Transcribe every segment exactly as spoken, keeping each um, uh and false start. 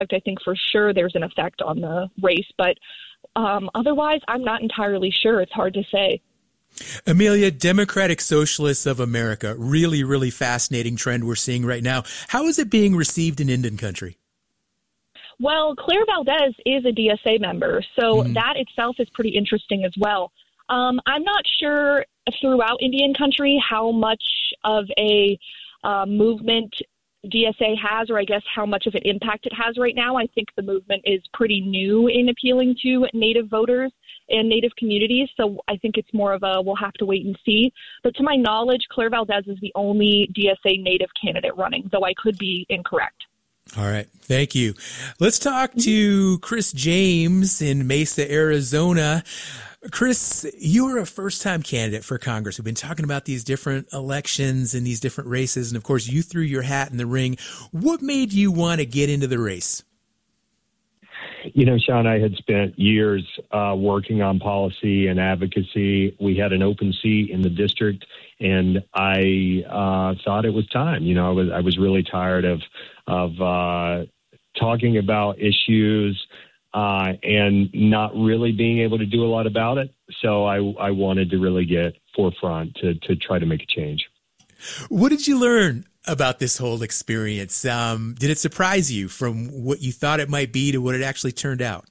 I think for sure there's an effect on the race, but um, otherwise, I'm not entirely sure. It's hard to say. Amelia, Democratic Socialists of America, really, really fascinating trend we're seeing right now. How is it being received in Indian country? Well, Claire Valdez is a D S A member, so mm. that itself is pretty interesting as well. Um, I'm not sure throughout Indian country how much of a uh, movement D S A has, or I guess how much of an impact it has right now. I think the movement is pretty new in appealing to Native voters and Native communities, so I think it's more of a we'll have to wait and see. But to my knowledge, Claire Valdez is the only D S A Native candidate running, though I could be incorrect. All right. Thank you. Let's talk to Chris James in Mesa, Arizona. Chris, you are a first-time candidate for Congress. We've been talking about these different elections and these different races, and of course, you threw your hat in the ring. What made you want to get into the race? You know, Sean, I had spent years uh, working on policy and advocacy. We had an open seat in the district, and I uh, thought it was time. You know, I was I was really tired of of uh, talking about issues uh, and not really being able to do a lot about it. So I, I wanted to really get forefront to to try to make a change. What did you learn about this whole experience? Um, did it surprise you from what you thought it might be to what it actually turned out?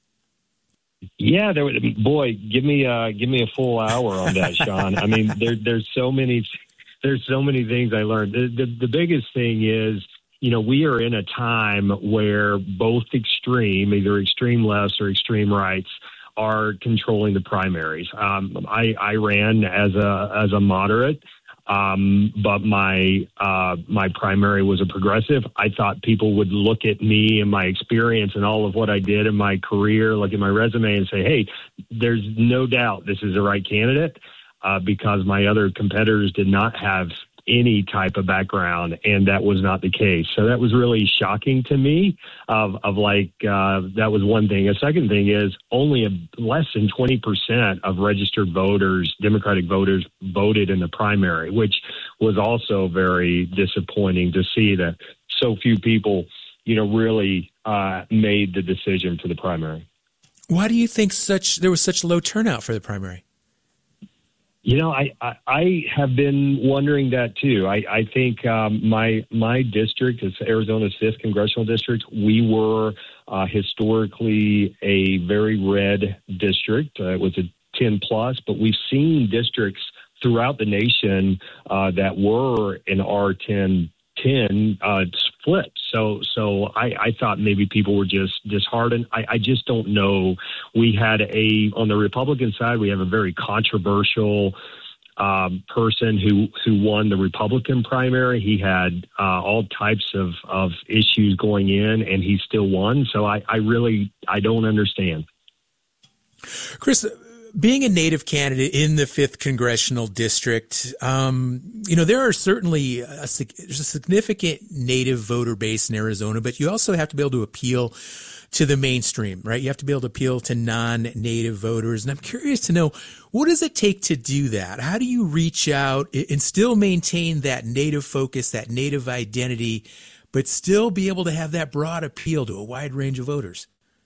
Yeah, there. Boy, give me a give me a full hour on that, Sean. I mean, there, there's so many, there's so many things I learned. The, the the biggest thing is, you know, we are in a time where both extreme, either extreme lefts or extreme rights, are controlling the primaries. Um, I, I ran as a as a moderate. Um, but my uh, my primary was a progressive. I thought people would look at me and my experience and all of what I did in my career, look at my resume and say, hey, there's no doubt this is the right candidate, uh, because my other competitors did not have any type of background, and that was not the case. So that was really shocking to me of, of like, uh, that was one thing. A second thing is only a, less than twenty percent of registered voters, Democratic voters, voted in the primary, which was also very disappointing to see that so few people, you know, really uh, made the decision for the primary. Why do you think such there was such low turnout for the primary? You know, I, I, I have been wondering that, too. I, I think um, my my district is Arizona's fifth congressional district. We were uh, historically a very red district. Uh, it was a ten plus, but we've seen districts throughout the nation uh, that were an R ten ten uh, flip. So so I, I thought maybe people were just disheartened. I, I just don't know. We had a, on the Republican side, we have a very controversial um, person who, who won the Republican primary. He had uh, all types of, of issues going in, and he still won. So I, I really, I don't understand. Chris, being a Native candidate in the fifth Congressional District, um, you know, there are certainly a, there's a significant Native voter base in Arizona, but you also have to be able to appeal to the mainstream, right? You have to be able to appeal to non-Native voters. And I'm curious to know, what does it take to do that? How do you reach out and still maintain that Native focus, that Native identity, but still be able to have that broad appeal to a wide range of voters?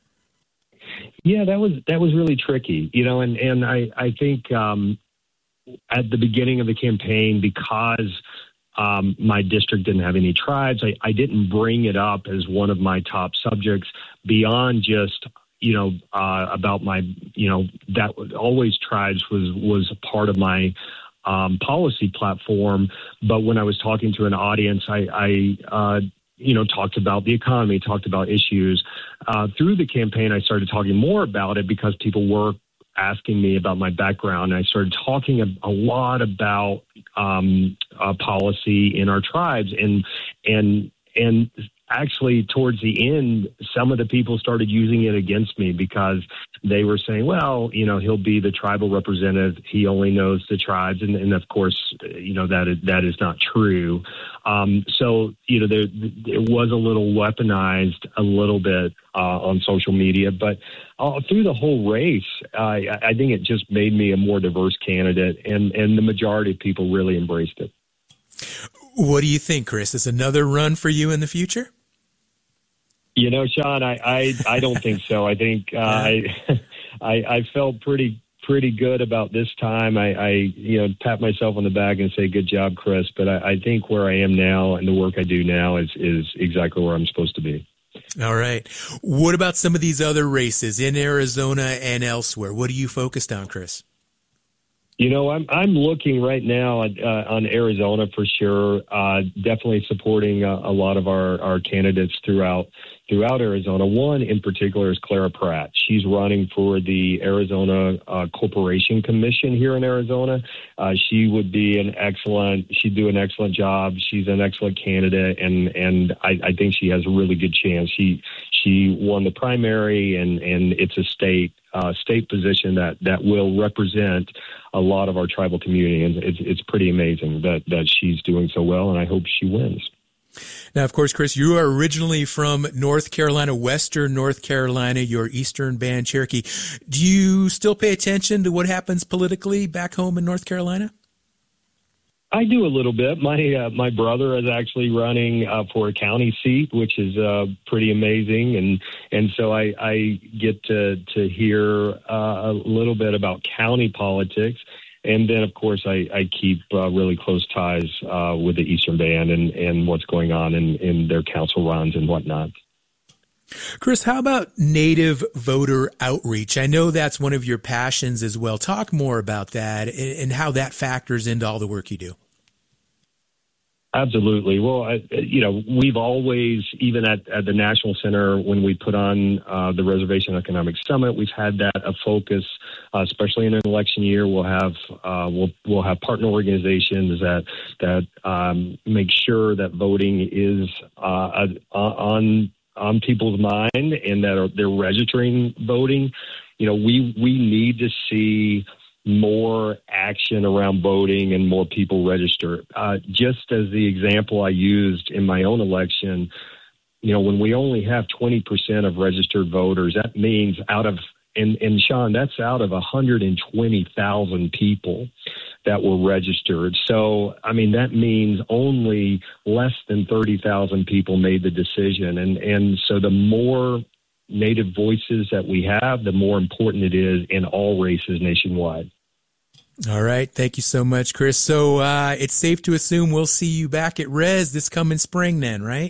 Yeah, that was that was really tricky, you know, and, and I, I think um, at the beginning of the campaign, because um, my district didn't have any tribes, I, I didn't bring it up as one of my top subjects beyond just, you know, uh, about my, you know, that always tribes was, was a part of my um, policy platform. But when I was talking to an audience, I, I uh, you know, talked about the economy, talked about issues. Uh, through the campaign, I started talking more about it because people were asking me about my background. And I started talking a, a lot about um, uh, policy in our tribes. And, and, and actually, towards the end, some of the people started using it against me because they were saying, well, you know, he'll be the tribal representative. He only knows the tribes. And, and of course, you know, that is, that is not true. Um, so, you know, there, it was a little weaponized a little bit uh, on social media. But uh, through the whole race, uh, I think it just made me a more diverse candidate. And, and the majority of people really embraced it. What do you think, Chris? Is another run for you in the future? You know, Sean, I, I, I don't think so. I think uh, I, I I felt pretty pretty good about this time. I, I you know pat myself on the back and say good job, Chris. But I, I think where I am now and the work I do now is is exactly where I'm supposed to be. All right. What about some of these other races in Arizona and elsewhere? What are you focused on, Chris? You know, I'm I'm looking right now at, uh, on Arizona for sure. Uh, definitely supporting uh, a lot of our, our candidates throughout throughout Arizona. One in particular is Clara Pratt. She's running for the Arizona uh, Corporation Commission here in Arizona. Uh, she would be an excellent. She'd do an excellent job. She's an excellent candidate, and and I, I think she has a really good chance. She she won the primary, and and it's a state. Uh, state position that, that will represent a lot of our tribal community. And it's, it's pretty amazing that, that she's doing so well, and I hope she wins. Now, of course, Chris, you are originally from North Carolina, Western North Carolina, your Eastern Band Cherokee. Do you still pay attention to what happens politically back home in North Carolina? I do a little bit. My uh, my brother is actually running uh, for a county seat, which is uh, pretty amazing, and and so I, I get to to hear uh, a little bit about county politics, and then of course I, I keep uh, really close ties uh, with the Eastern Band and, and what's going on in, in their council runs and whatnot. Chris, how about Native voter outreach? I know that's one of your passions as well. Talk more about that and how that factors into all the work you do. Absolutely. Well, I, you know, we've always, even at, at the National Center, when we put on uh, the Reservation Economic Summit, we've had that a focus, uh, especially in an election year. We'll have uh, we'll we'll have partner organizations that that um, make sure that voting is uh, on on people's mind and that are, they're registering voting. You know, we we need to see more action around voting and more people register. Uh, just as the example I used in my own election, you know, when we only have twenty percent of registered voters, that means out of, and, and Sean, that's out of one hundred twenty thousand people that were registered. So, I mean, that means only less than thirty thousand people made the decision. And, and so the more Native voices that we have, the more important it is in all races nationwide. All right. Thank you so much, Chris. So uh, it's safe to assume we'll see you back at Res this coming spring then, right?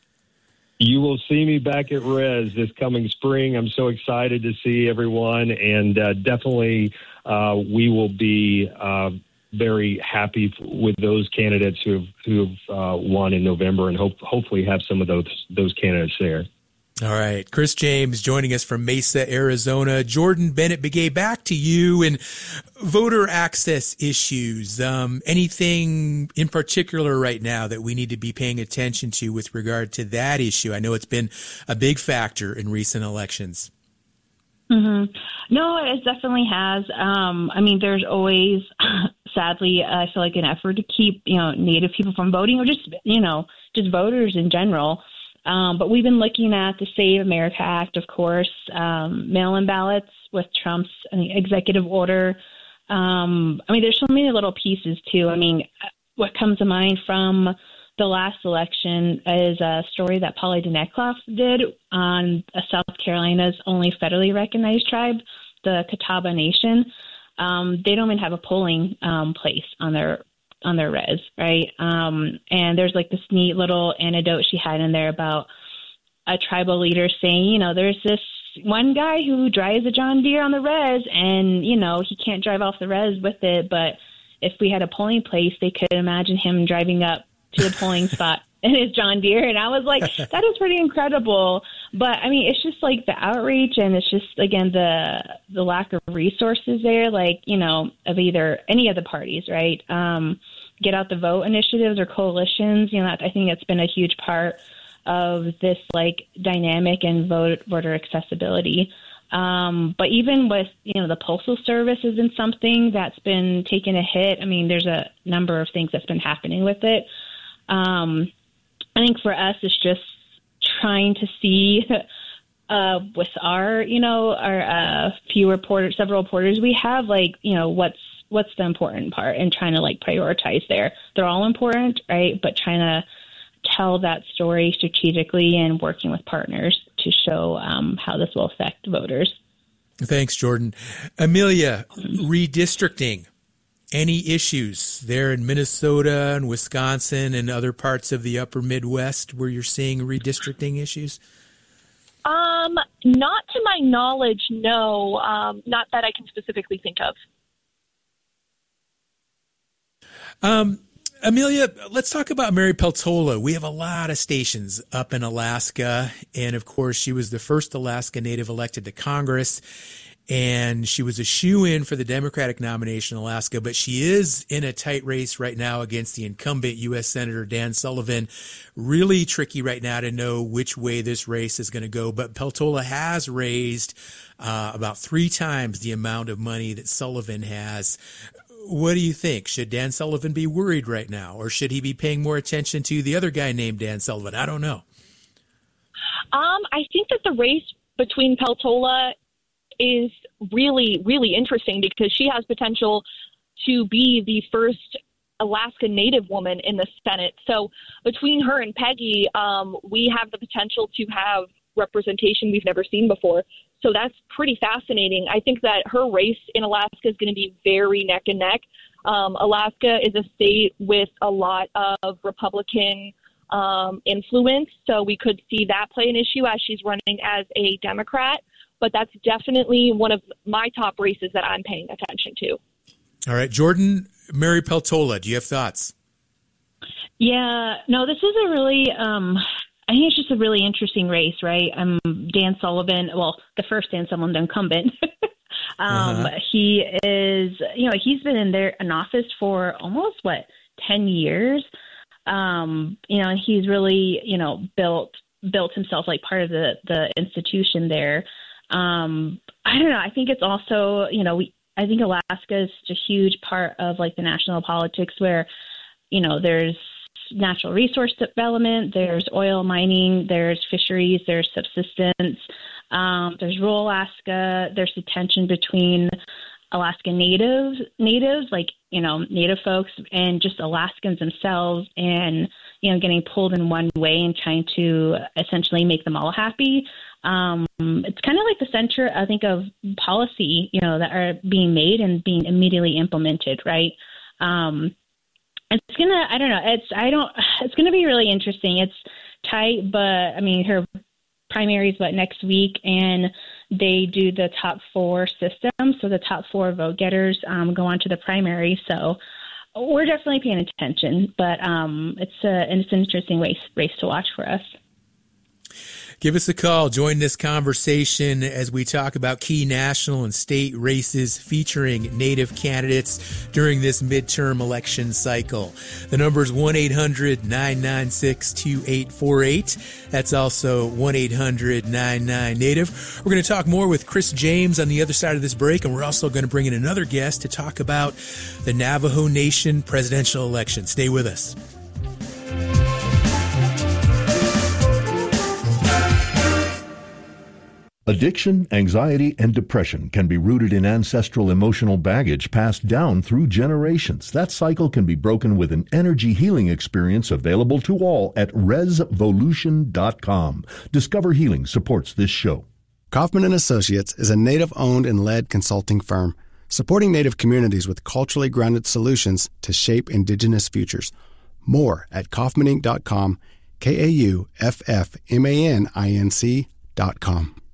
You will see me back at Res this coming spring. I'm so excited to see everyone, and uh, definitely uh, we will be uh, very happy with those candidates who have, who have uh, won in November, and hope, hopefully have some of those those candidates there. All right. Chris James joining us from Mesa, Arizona. Jordan Bennett Begay, back to you and voter access issues. Um, anything in particular right now that we need to be paying attention to with regard to that issue? I know it's been a big factor in recent elections. Mm-hmm. No, it definitely has. Um, I mean, there's always, sadly, I feel like an effort to keep, you know, Native people from voting, or just, you know, just voters in general. Um, but we've been looking at the Save America Act, of course, um, mail-in ballots with Trump's I mean, executive order. Um, I mean, there's so many little pieces, too. I mean, what comes to mind from the last election is a story that Polly Denekloff did on uh, South Carolina's only federally recognized tribe, the Catawba Nation. Um, they don't even have a polling um, place on their on their res, right? Um, and there's like this neat little anecdote she had in there about a tribal leader saying, you know, there's this one guy who drives a John Deere on the res, and, you know, he can't drive off the res with it, but if we had a polling place, they could imagine him driving up to the polling spot in his John Deere. And I was like, that is pretty incredible. But I mean, it's just like the outreach, and it's just, again, the the lack of resources there, like, you know, of either any of the parties, right? Um, get out the vote initiatives or coalitions. You know, I think that's been a huge part of this like dynamic and vote, voter accessibility. Um, but even with, you know, the Postal Service has been something that's been taking a hit. I mean, there's a number of things that's been happening with it. Um, I think for us, it's just trying to see uh, with our, you know, our uh, few reporters, several reporters we have, like, you know, what's what's the important part, and trying to like prioritize there. They're all important, right? But trying to tell that story strategically and working with partners to show um, how this will affect voters. Thanks, Jordan. Amelia, redistricting. Any issues there in Minnesota and Wisconsin and other parts of the upper Midwest where you're seeing redistricting issues? Um, not to my knowledge, no. Um, not that I can specifically think of. Um, Amelia, let's talk about Mary Peltola. We have a lot of stations up in Alaska, and of course, she was the first Alaska Native elected to Congress. And she was a shoo-in for the Democratic nomination in Alaska, but she is in a tight race right now against the incumbent U S Senator Dan Sullivan. Really tricky right now to know which way this race is going to go. But Peltola has raised uh, about three times the amount of money that Sullivan has. What do you think? Should Dan Sullivan be worried right now, or should he be paying more attention to the other guy named Dan Sullivan? I don't know. Um, I think that the race between Peltola is really, really interesting because she has potential to be the first Alaska Native woman in the Senate. So between her and Peggy, um, we have the potential to have representation we've never seen before. So that's pretty fascinating. I think that her race in Alaska is going to be very neck and neck. Um, Alaska is a state with a lot of Republican um, influence, so we could see that play an issue as she's running as a Democrat. But that's definitely one of my top races that I'm paying attention to. All right, Jordan, Mary Peltola, do you have thoughts? Yeah, no, this is a really, um, I think it's just a really interesting race, right? Um, Dan Sullivan, well, the first Dan Sullivan, the incumbent. um, uh-huh. He is, you know, he's been in there in office for almost, what, ten years? Um, you know, and he's really, you know, built built himself like part of the, the institution there. Um, I don't know. I think it's also, you know, we, I think Alaska is a huge part of like the national politics where, you know, there's natural resource development, there's oil mining, there's fisheries, there's subsistence, um, there's rural Alaska, there's the tension between Alaska natives, natives, like, you know, Native folks and just Alaskans themselves and, you know, getting pulled in one way and trying to essentially make them all happy. Um, it's kind of like the center, I think, of policy, you know, that are being made and being immediately implemented, right? Um, it's gonna, I don't know, it's, I don't, it's gonna be really interesting. It's tight, but I mean, her primary is what next week, and they do the top four system, so the top four vote getters um, go on to the primary. So we're definitely paying attention, but um, it's a, it's an interesting race race to watch for us. Give us a call. Join this conversation as we talk about key national and state races featuring Native candidates during this midterm election cycle. The number is one eight hundred nine nine six two eight four eight. That's also one eight hundred nine nine Native. We're going to talk more with Chris James on the other side of this break, and we're also going to bring in another guest to talk about the Navajo Nation presidential election. Stay with us. Addiction, anxiety, and depression can be rooted in ancestral emotional baggage passed down through generations. That cycle can be broken with an energy healing experience available to all at resvolution dot com. Discover Healing supports this show. Kaufman and Associates is a Native-owned and led consulting firm supporting Native communities with culturally grounded solutions to shape Indigenous futures. More at kaufman inc dot com, K A U F F M A N I N C dot com.